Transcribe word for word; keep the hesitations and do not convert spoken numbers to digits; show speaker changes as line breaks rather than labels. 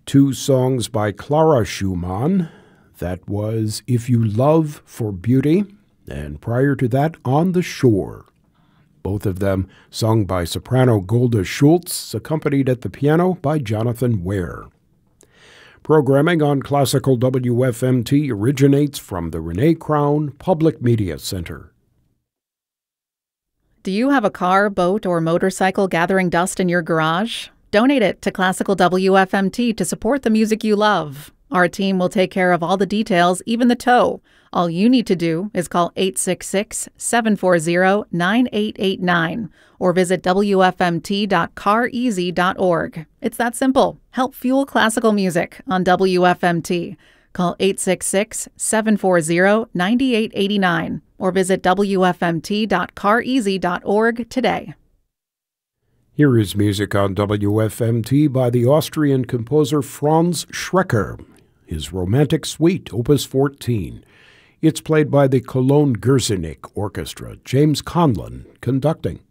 two songs by Clara Schumann. That was If You Love for Beauty, and prior to that, On the Shore. Both of them sung by soprano Golda Schultz, accompanied at the piano by Jonathan Ware. Programming on Classical W F M T originates from the Renee Crown Public Media Center.
Do you have a car, boat, or motorcycle gathering dust in your garage? Donate it to Classical W F M T to support the music you love. Our team will take care of all the details, even the tow. All you need to do is call eight six six, seven four zero, nine eight eight nine or visit W F M T dot car easy dot org. It's that simple. Help fuel classical music on W F M T. Call eight six six, seven four zero, nine eight eight nine or visit W F M T dot car easy dot org today.
Here is music on W F M T by the Austrian composer Franz Schrecker, his Romantic Suite, Opus fourteen. It's played by the Cologne Gürzenich Orchestra, James Conlon conducting.